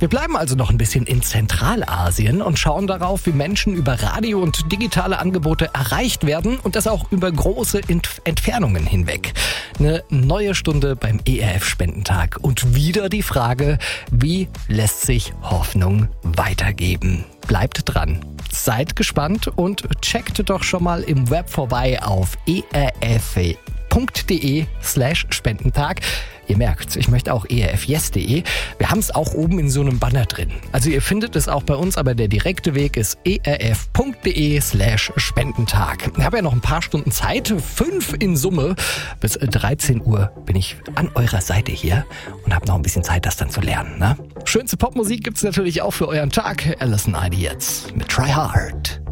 Wir bleiben also noch ein bisschen in Zentralasien und schauen darauf, wie Menschen über Radio und digitale Angebote erreicht werden und das auch über große Entfernungen hinweg. Eine neue Stunde beim ERF-Spendentag und wieder die Frage, wie lässt sich Hoffnung weitergeben? Bleibt dran, seid gespannt und checkt doch schon mal im Web vorbei auf erf.de/Spendentag. Ihr merkt, ich möchte auch erfyes.de. Wir haben es auch oben in so einem Banner drin. Also ihr findet es auch bei uns, aber der direkte Weg ist erf.de/Spendentag. Ich habe ja noch ein paar Stunden Zeit, 5 in Summe. Bis 13 Uhr bin ich an eurer Seite hier und habe noch ein bisschen Zeit, das dann zu lernen. Ne? Schönste Popmusik gibt's natürlich auch für euren Tag. Alison Idiots mit Try Hard.